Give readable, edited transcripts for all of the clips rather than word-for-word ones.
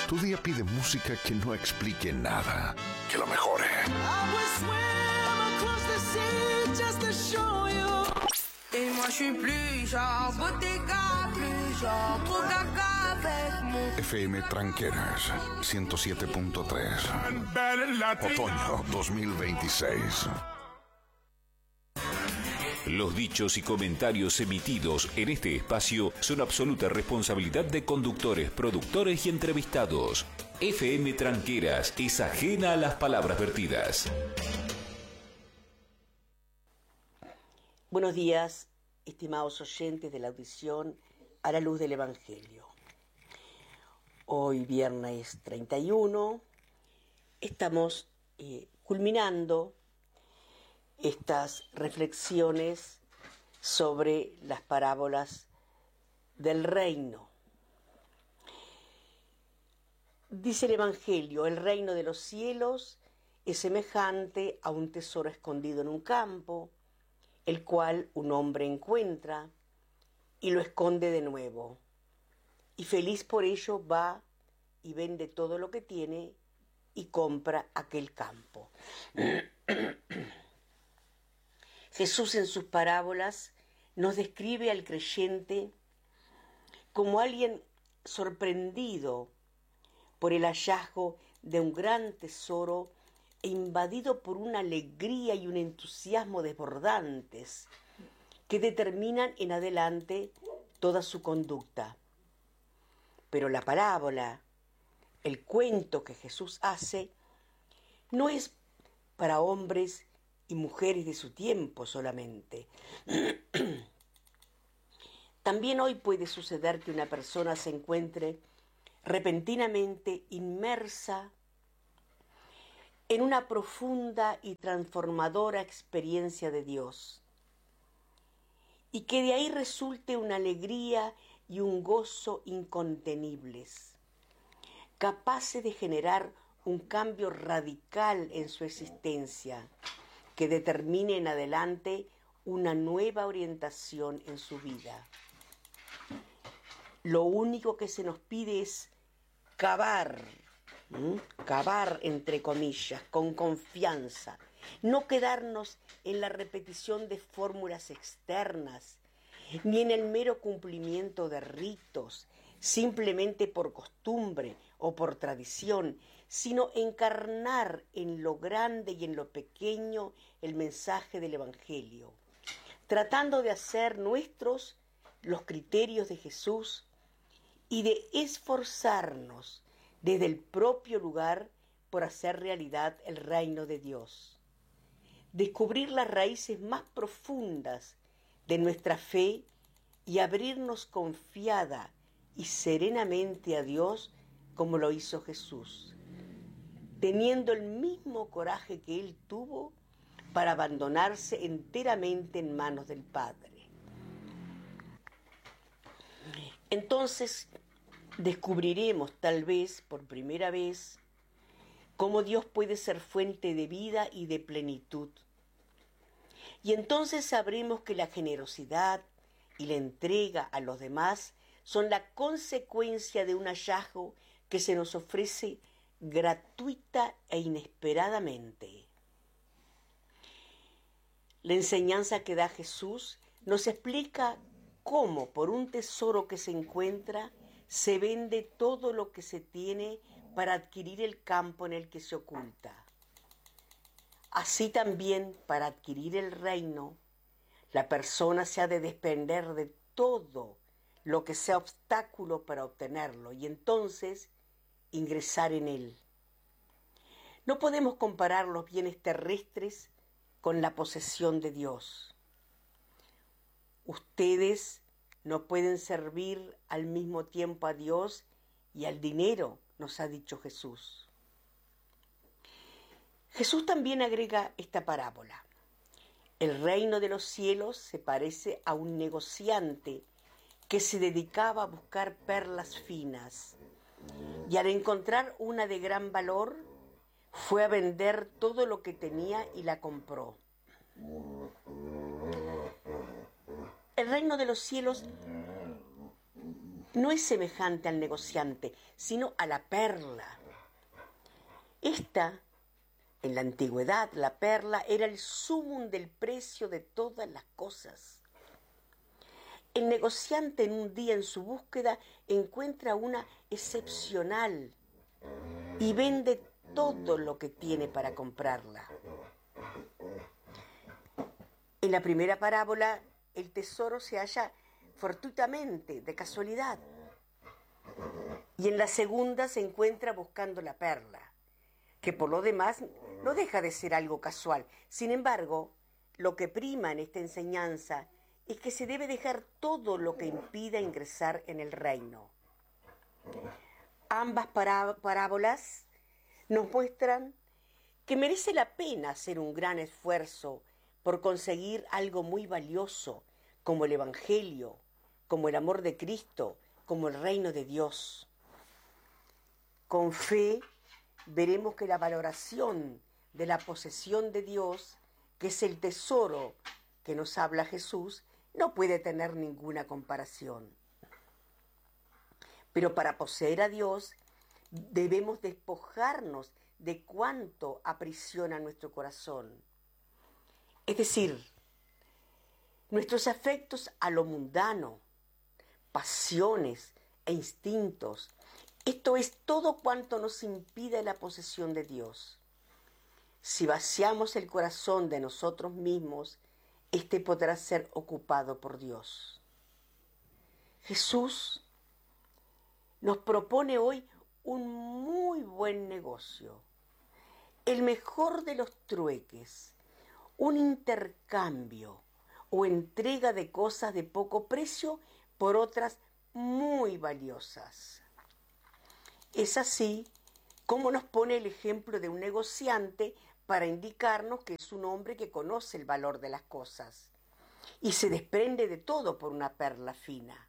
Tu día pide música que no explique nada, que lo mejore. FM Tranqueras 107.3. Otoño 2026. Los dichos y comentarios emitidos en este espacio son absoluta responsabilidad de conductores, productores y entrevistados. FM Tranqueras es ajena a las palabras vertidas. Buenos días, estimados oyentes de la audición a la luz del Evangelio. Hoy, viernes 31, estamos culminando estas reflexiones sobre las parábolas del reino. Dice el Evangelio: el reino de los cielos es semejante a un tesoro escondido en un campo, el cual un hombre encuentra y lo esconde de nuevo, y feliz por ello va y vende todo lo que tiene y compra aquel campo. Jesús en sus parábolas nos describe al creyente como alguien sorprendido por el hallazgo de un gran tesoro e invadido por una alegría y un entusiasmo desbordantes que determinan en adelante toda su conducta. Pero la parábola, el cuento que Jesús hace, no es para hombres y mujeres de su tiempo solamente. También hoy puede suceder que una persona se encuentre repentinamente inmersa en una profunda y transformadora experiencia de Dios, y que de ahí resulte una alegría y un gozo incontenibles, capaces de generar un cambio radical en su existencia, que determine en adelante una nueva orientación en su vida. Lo único que se nos pide es cavar entre comillas, con confianza, no quedarnos en la repetición de fórmulas externas, ni en el mero cumplimiento de ritos, simplemente por costumbre o por tradición, sino encarnar en lo grande y en lo pequeño el mensaje del Evangelio, tratando de hacer nuestros los criterios de Jesús y de esforzarnos desde el propio lugar por hacer realidad el reino de Dios. Descubrir las raíces más profundas de nuestra fe y abrirnos confiada y serenamente a Dios como lo hizo Jesús, teniendo el mismo coraje que Él tuvo para abandonarse enteramente en manos del Padre. Entonces descubriremos tal vez por primera vez cómo Dios puede ser fuente de vida y de plenitud. Y entonces sabremos que la generosidad y la entrega a los demás son la consecuencia de un hallazgo que se nos ofrece gratuita e inesperadamente. La enseñanza que da Jesús nos explica cómo por un tesoro que se encuentra se vende todo lo que se tiene para adquirir el campo en el que se oculta. Así también, para adquirir el reino, la persona se ha de desprender de todo lo que sea obstáculo para obtenerlo y entonces ingresar en él. No podemos comparar los bienes terrestres con la posesión de Dios. Ustedes no pueden servir al mismo tiempo a Dios y al dinero, nos ha dicho Jesús. Jesús también agrega esta parábola. El reino de los cielos se parece a un negociante que se dedicaba a buscar perlas finas y al encontrar una de gran valor fue a vender todo lo que tenía y la compró. El reino de los cielos no es semejante al negociante, sino a la perla. Esta, en la antigüedad, la perla era el sumum del precio de todas las cosas. El negociante en un día en su búsqueda encuentra una excepcional y vende todo lo que tiene para comprarla. En la primera parábola, el tesoro se halla fortuitamente, de casualidad. Y en la segunda se encuentra buscando la perla, que por lo demás no deja de ser algo casual. Sin embargo, lo que prima en esta enseñanza es que se debe dejar todo lo que impida ingresar en el reino. Ambas parábolas nos muestran que merece la pena hacer un gran esfuerzo por conseguir algo muy valioso, como el Evangelio, como el amor de Cristo, como el reino de Dios. Con fe veremos que la valoración de la posesión de Dios, que es el tesoro que nos habla Jesús, no puede tener ninguna comparación. Pero para poseer a Dios debemos despojarnos de cuanto aprisiona nuestro corazón. Es decir, nuestros afectos a lo mundano, pasiones e instintos. Esto es todo cuanto nos impide la posesión de Dios. Si vaciamos el corazón de nosotros mismos, este podrá ser ocupado por Dios. Jesús nos propone hoy un muy buen negocio, el mejor de los trueques, un intercambio o entrega de cosas de poco precio por otras muy valiosas. Es así como nos pone el ejemplo de un negociante para indicarnos que es un hombre que conoce el valor de las cosas y se desprende de todo por una perla fina.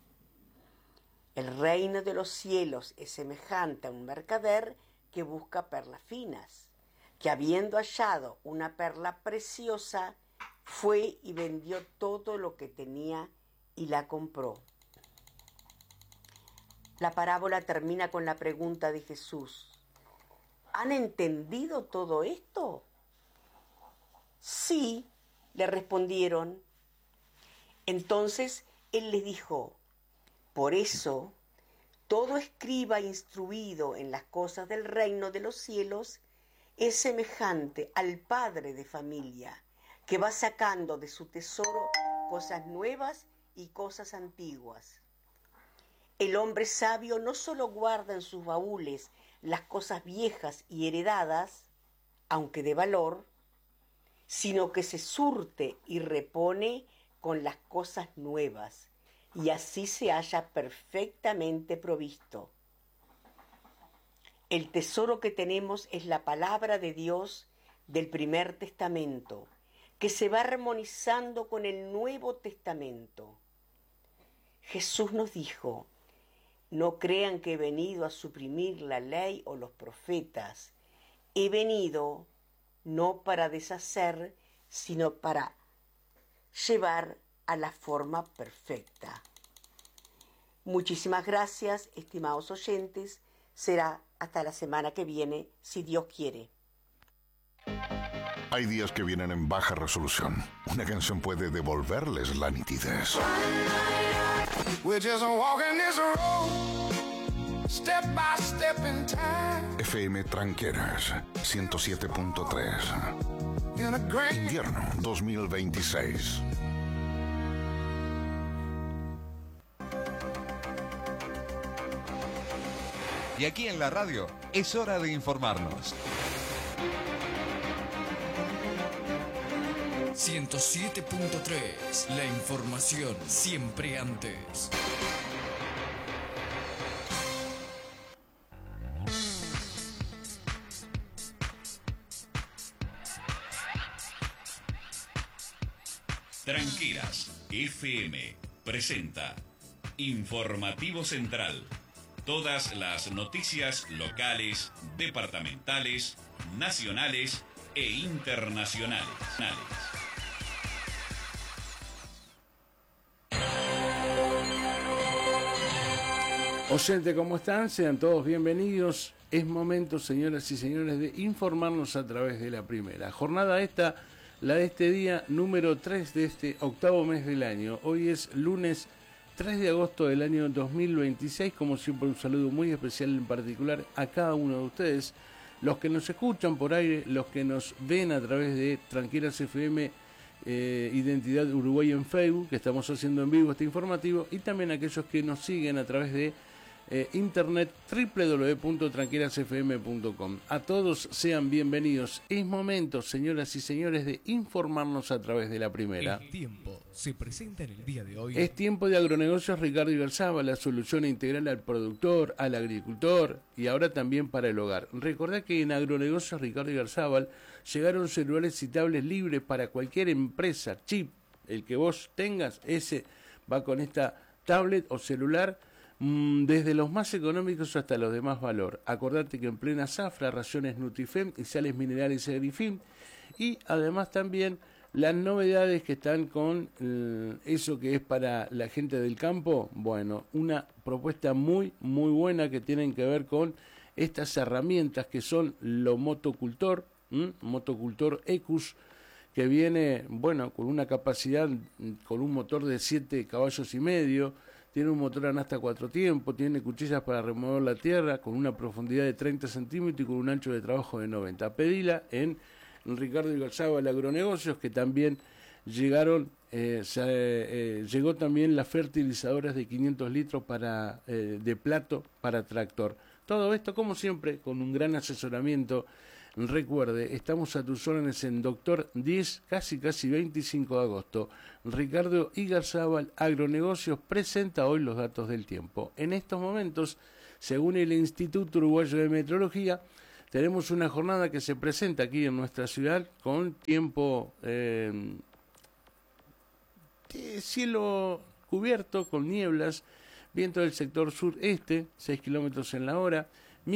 El reino de los cielos es semejante a un mercader que busca perlas finas, que habiendo hallado una perla preciosa, fue y vendió todo lo que tenía y la compró. La parábola termina con la pregunta de Jesús: ¿han entendido todo esto? Sí, le respondieron. Entonces él les dijo: por eso, todo escriba instruido en las cosas del reino de los cielos es semejante al padre de familia, que va sacando de su tesoro cosas nuevas y cosas antiguas. El hombre sabio no solo guarda en sus baúles las cosas viejas y heredadas, aunque de valor, sino que se surte y repone con las cosas nuevas, y así se halla perfectamente provisto. El tesoro que tenemos es la palabra de Dios del Primer Testamento, que se va armonizando con el Nuevo Testamento. Jesús nos dijo: no crean que he venido a suprimir la ley o los profetas. He venido no para deshacer, sino para llevar a la forma perfecta. Muchísimas gracias, estimados oyentes. Será hasta la semana que viene, si Dios quiere. Hay días que vienen en baja resolución. Una canción puede devolverles la nitidez. We're just walking this road, step by step in time. FM Tranqueras 107.3. Invierno 2026. Y aquí en la radio es hora de informarnos. 107.3, la información siempre antes. Tranqueras FM presenta Informativo Central. Todas las noticias locales, departamentales, nacionales e internacionales. Oyente, ¿cómo están? Sean todos bienvenidos. Es momento, señoras y señores, de informarnos a través de la primera. Jornada esta, la de este día número 3 de este octavo mes del año. Hoy es lunes 3 de agosto del año 2026. Como siempre, un saludo muy especial en particular a cada uno de ustedes. Los que nos escuchan por aire, los que nos ven a través de Tranqueras FM, Identidad Uruguay en Facebook, que estamos haciendo en vivo este informativo, y también aquellos que nos siguen a través de internet www.tranquelasfm.com. A todos sean bienvenidos. Es momento, señoras y señores, de informarnos a través de la primera. El tiempo se presenta en el día de hoy. Es tiempo de Agronegocios Ricardo Igarzábal, la solución integral al productor, al agricultor y ahora también para el hogar. Recordá que en Agronegocios Ricardo Igarzábal llegaron celulares y tablets libres para cualquier empresa, chip, el que vos tengas, ese va con esta tablet o celular, desde los más económicos hasta los de más valor. Acordate que en plena zafra, raciones Nutrifem y sales minerales Agrifim, y además también las novedades que están con eso que es para la gente del campo. Bueno, una propuesta muy buena que tienen que ver con estas herramientas que son lo motocultor, motocultor Ecus, que viene, bueno, con una capacidad, con un motor de 7 caballos y medio, tiene un motor en hasta 4 tiempos, tiene cuchillas para remover la tierra con una profundidad de 30 centímetros y con un ancho de trabajo de 90. Pedila en Ricardo Igarzábal Agronegocios, que también llegaron, llegó también las fertilizadoras de 500 litros para de plato para tractor. Todo esto, como siempre, con un gran asesoramiento. Recuerde, estamos a tus órdenes en Doctor 10, casi 25 de agosto. Ricardo Igarzábal Agronegocios presenta hoy los datos del tiempo. En estos momentos, según el Instituto Uruguayo de Meteorología, tenemos una jornada que se presenta aquí en nuestra ciudad con tiempo, cielo cubierto, con nieblas, viento del sector sureste, 6 kilómetros en la hora,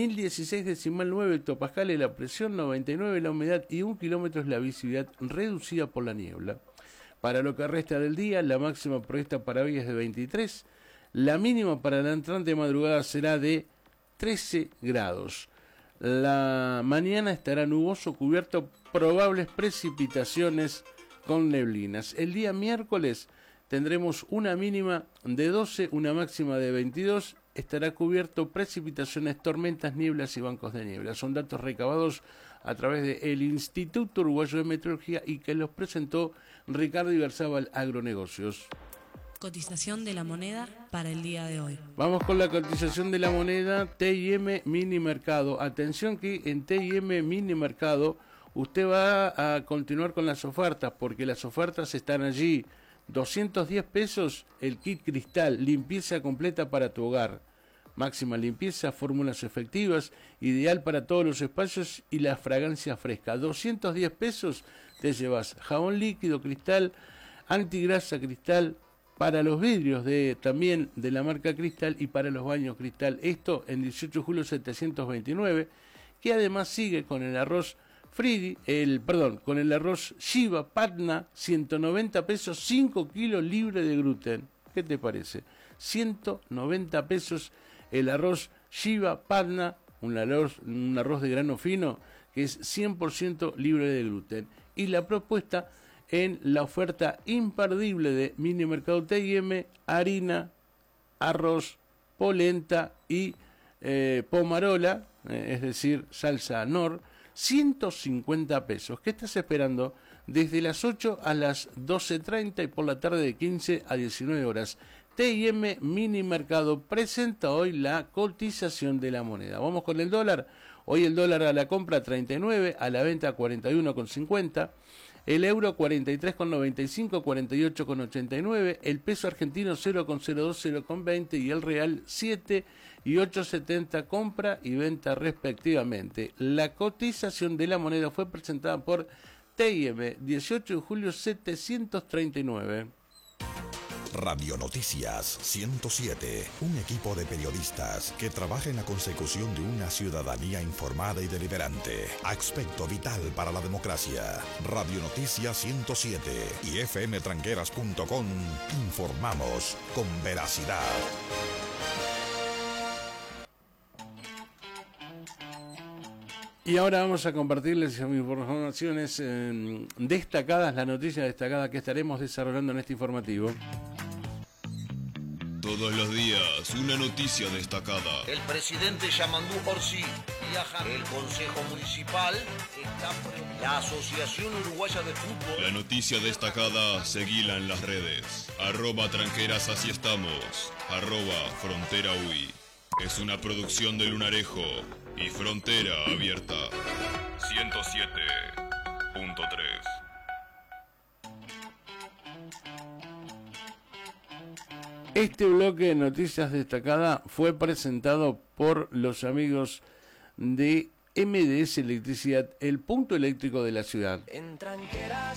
1016,9 hectopascales la presión, 99 la humedad y 1 kilómetro es la visibilidad reducida por la niebla. Para lo que resta del día, la máxima prevista para hoy es de 23, la mínima para la entrante madrugada será de 13 grados. La mañana estará nuboso, cubierto, probables precipitaciones con neblinas. El día miércoles tendremos una mínima de 12, una máxima de 22, estará cubierto, precipitaciones, tormentas, nieblas y bancos de niebla. Son datos recabados a través del Instituto Uruguayo de Meteorología y que los presentó Ricardo Igarzábal Agronegocios. Cotización de la moneda para el día de hoy. Vamos con la cotización de la moneda T&M Mini Mercado. Atención que en T&M Mini Mercado usted va a continuar con las ofertas, porque las ofertas están allí. 210 pesos el kit cristal, limpieza completa para tu hogar. Máxima limpieza, fórmulas efectivas, ideal para todos los espacios y la fragancia fresca. 210 pesos te llevas jabón líquido cristal, antigrasa cristal, para los vidrios también de la marca Cristal y para los baños Cristal. Esto en 18 de julio 729, que además sigue con el arroz con el arroz Shiva Patna, 190 pesos, 5 kilos libre de gluten. ¿Qué te parece? 190 pesos el arroz Shiva Patna, un arroz de grano fino que es 100% libre de gluten. Y la propuesta en la oferta imperdible de Mini Mercado T&M, harina, arroz, polenta y pomarola, es decir, salsa Nor, 150 pesos. ¿Qué estás esperando? Desde las 8 a las 12:30 y por la tarde de 15 a 19 horas. T&M Mini Mercado presenta hoy la cotización de la moneda. Vamos con el dólar. Hoy el dólar a la compra 39, a la venta 41,50. El euro 43,95, 48,89, el peso argentino 0,02, 0,20 y el real 7 y 8,70 compra y venta respectivamente. La cotización de la moneda fue presentada por T&M, 18 de julio 739. Radio Noticias 107, un equipo de periodistas que trabaja en la consecución de una ciudadanía informada y deliberante. Aspecto vital para la democracia. Radio Noticias 107 y fmtranqueras.com. Informamos con veracidad. Y ahora vamos a compartirles informaciones destacadas, la noticia destacada que estaremos desarrollando en este informativo. Todos los días, una noticia destacada. El presidente Yamandú Orsi viaja. El Consejo Municipal está. La Asociación Uruguaya de Fútbol. La noticia destacada, seguila en las redes. @tranqueras, así estamos. @frontera UI. Es una producción de Lunarejo y Frontera Abierta. 107.3. Este bloque de noticias destacadas fue presentado por los amigos de MDS Electricidad, el punto eléctrico de la ciudad. En Tranqueras